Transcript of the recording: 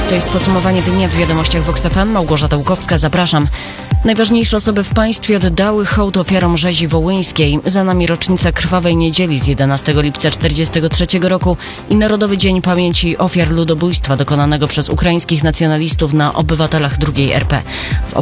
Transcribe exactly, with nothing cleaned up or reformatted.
To jest podsumowanie dnia w wiadomościach Vox F M. Małgorzata Łukowska, zapraszam. Najważniejsze osoby w państwie oddały hołd ofiarom rzezi wołyńskiej. Za nami rocznica Krwawej Niedzieli z jedenastego lipca tysiąc dziewięćset czterdziestego trzeciego roku i Narodowy Dzień Pamięci Ofiar Ludobójstwa dokonanego przez ukraińskich nacjonalistów na obywatelach drugiej R P. W